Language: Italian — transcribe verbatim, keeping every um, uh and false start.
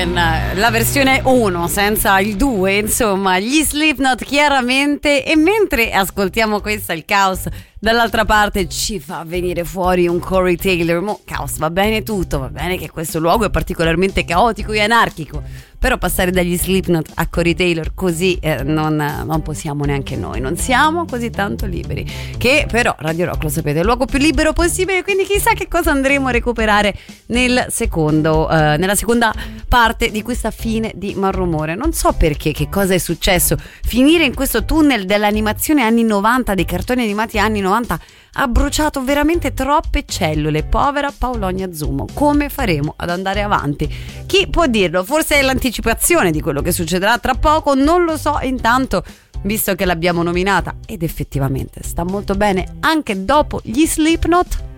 Open, la versione uno senza il due, insomma, gli Slipknot chiaramente. E mentre ascoltiamo questa, il caos dall'altra parte ci fa venire fuori un Corey Taylor. Mo, caos, va bene tutto, va bene che questo luogo è particolarmente caotico e anarchico, però passare dagli Slipknot a Corey Taylor così eh, non, non possiamo neanche noi, non siamo così tanto liberi. Che però Radio Rock, lo sapete, è il luogo più libero possibile, quindi chissà che cosa andremo a recuperare nel secondo, eh, nella seconda parte di questa fine di Malrumore. Non so perché, che cosa è successo, finire in questo tunnel dell'animazione anni novanta, dei cartoni animati anni novanta, ha bruciato veramente troppe cellule. Povera Paolonia Zumo, come faremo ad andare avanti? Chi può dirlo? Forse è l'anticipazione di quello che succederà tra poco, non lo so. Intanto, visto che l'abbiamo nominata ed effettivamente sta molto bene anche dopo gli Slipknot,